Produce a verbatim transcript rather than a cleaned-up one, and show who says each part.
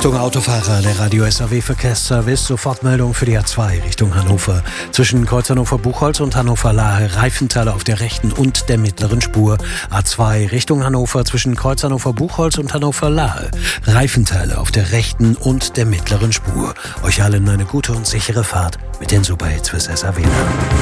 Speaker 1: Achtung Autofahrer, der Radio S A W Verkehrsservice, Sofortmeldung für die A zwei Richtung Hannover. Zwischen Kreuz Hannover-Buchholz und Hannover-Lahe Reifenteile auf der rechten und der mittleren Spur. A zwei Richtung Hannover zwischen Kreuz Hannover-Buchholz und Hannover-Lahe. Reifenteile auf der rechten und der mittleren Spur. Euch allen eine gute und sichere Fahrt mit den Superhits fürs S A W.